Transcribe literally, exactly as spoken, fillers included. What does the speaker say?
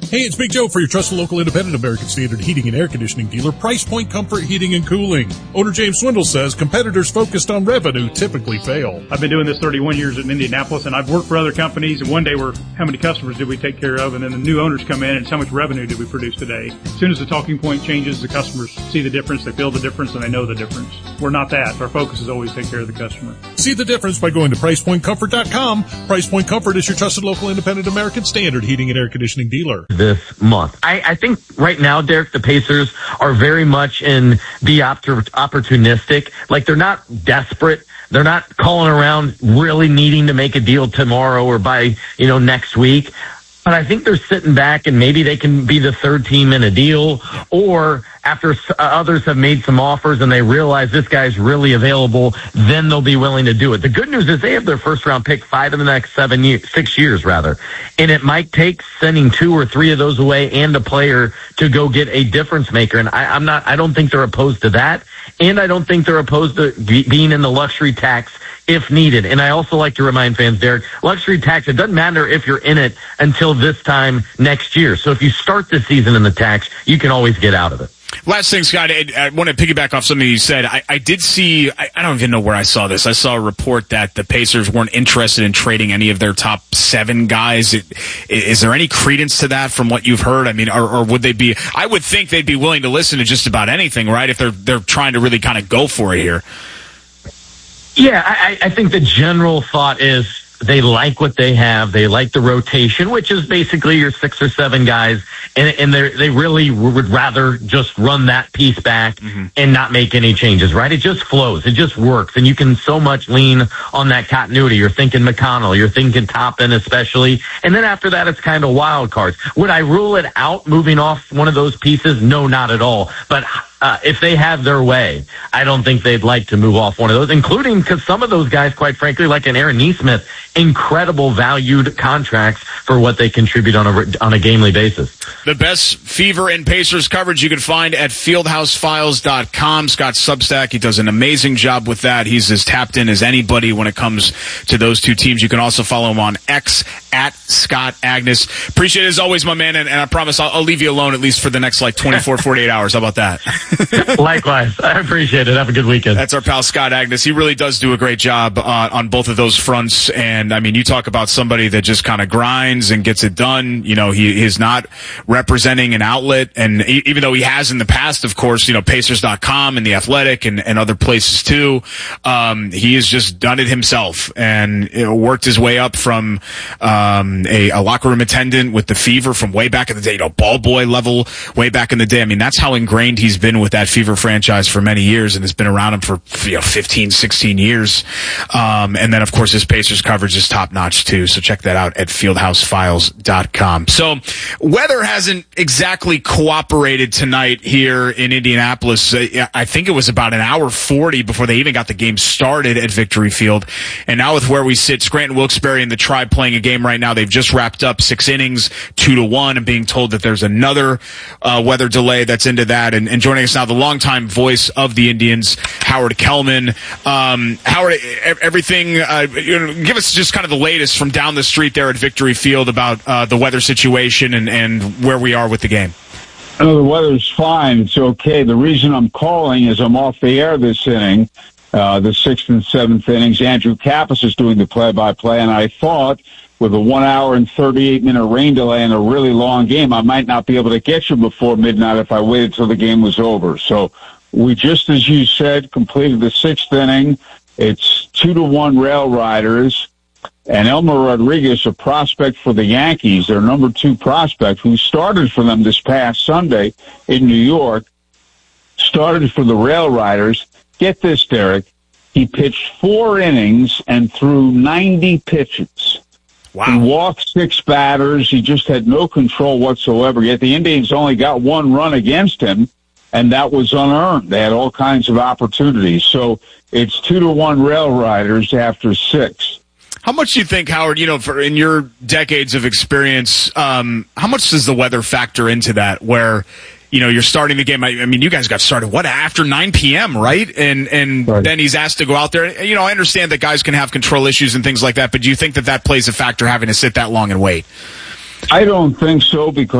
Hey, it's Big Joe for your trusted local independent American Standard heating and air conditioning dealer, Price Point Comfort Heating and Cooling. Owner James Swindle says competitors focused on revenue typically fail. I've been doing this thirty-one years in Indianapolis, and I've worked for other companies, and one day we're, how many customers did we take care of? And then the new owners come in, and it's how much revenue did we produce today? As soon as the talking point changes, the customers see the difference, they feel the difference, and they know the difference. We're not that. Our focus is always take care of the customer. See the difference by going to price point comfort dot com. Price Point Comfort is your trusted local independent American Standard heating and air conditioning dealer. This month. I, I think right now, Derek, the Pacers are very much in the op- opportunistic. Like, they're not desperate. They're not calling around really needing to make a deal tomorrow or by, you know, next week. But I think they're sitting back and maybe they can be the third team in a deal, or after others have made some offers and they realize this guy's really available, then they'll be willing to do it. The good news is they have their first round pick five in the next seven years, six years rather. And it might take sending two or three of those away and a player to go get a difference maker. And I, I'm not, I don't think they're opposed to that. And I don't think they're opposed to be, being in the luxury tax if needed. And I also like to remind fans, Derek, luxury tax, it doesn't matter if you're in it until this time next year. So if you start the season in the tax, you can always get out of it. Last thing, Scott, I, I want to piggyback off something you said. I, I did see, I, I don't even know where I saw this. I saw a report that the Pacers weren't interested in trading any of their top seven guys. It, is there any credence to that from what you've heard? I mean, or, or would they be, I would think they'd be willing to listen to just about anything, right? If they're, they're trying to really kind of go for it here. Yeah, I, I think the general thought is they like what they have. They like the rotation, which is basically your six or seven guys, and, and they they really would rather just run that piece back mm-hmm. and not make any changes, right? It just flows. It just works, and you can so much lean on that continuity. You're thinking McConnell. You're thinking Toppin especially, and then after that, it's kind of wild cards. Would I rule it out moving off one of those pieces? No, not at all. But Uh, if they have their way, I don't think they'd like to move off one of those, including because some of those guys, quite frankly, like an Aaron Nesmith, incredible valued contracts for what they contribute on a, on a gamely basis. The best Fever and Pacers coverage you can find at fieldhouse files dot com. Scott Substack, he does an amazing job with that. He's as tapped in as anybody when it comes to those two teams. You can also follow him on X at Scott Agness. Appreciate it as always, my man, and, and I promise I'll, I'll leave you alone at least for the next like twenty-four, forty-eight hours. How about that? Likewise. I appreciate it. Have a good weekend. That's our pal Scott Agness. He really does do a great job uh, on both of those fronts. And, I mean, you talk about somebody that just kind of grinds and gets it done. You know, he is not representing an outlet. And he, even though he has in the past, of course, you know, Pacers dot com and The Athletic and, and other places too, um, he has just done it himself and you know, worked his way up from um, a, a locker room attendant with the Fever from way back in the day, you know, ball boy level way back in the day. I mean, that's how ingrained he's been with that Fever franchise for many years and has been around him for you know fifteen, sixteen years. Um, and then, of course, his Pacers coverage is top-notch, too. So check that out at fieldhouse files dot com. So weather hasn't exactly cooperated tonight here in Indianapolis. I think it was about an hour forty before they even got the game started at Victory Field. And now with where we sit, Scranton Wilkes-Barre and the Tribe playing a game right now. They've just wrapped up six innings, two to one, and being told that there's another uh, weather delay that's into that. And, and joining us now, the longtime voice of the Indians, Howard Kellman. Um, Howard, everything, uh, you know, give us just kind of the latest from down the street there at Victory Field about uh, the weather situation and, and where we are with the game. No, the weather's fine. It's okay. The reason I'm calling is I'm off the air this inning, uh, the sixth and seventh innings. Andrew Kappas is doing the play-by-play, and I thought with a one hour and thirty-eight minute rain delay and a really long game, I might not be able to get you before midnight if I waited till the game was over. So we just, as you said, completed the sixth inning. It's two to one Rail Riders. And Elmer Rodriguez, a prospect for the Yankees, their number two prospect, who started for them this past Sunday in New York, started for the Rail Riders. Get this, Derek. He pitched four innings and threw ninety pitches. Wow. He walked six batters. He just had no control whatsoever. Yet the Indians only got one run against him, and that was unearned. They had all kinds of opportunities. So it's two to one Rail Riders after six. How much do you think, Howard, you know, for in your decades of experience, um, how much does the weather factor into that where, you know, you're starting the game? I, I mean, you guys got started, what, after nine p.m., right? And and right. Then he's asked to go out there. You know, I understand that guys can have control issues and things like that, but do you think that that plays a factor having to sit that long and wait? I don't think so, because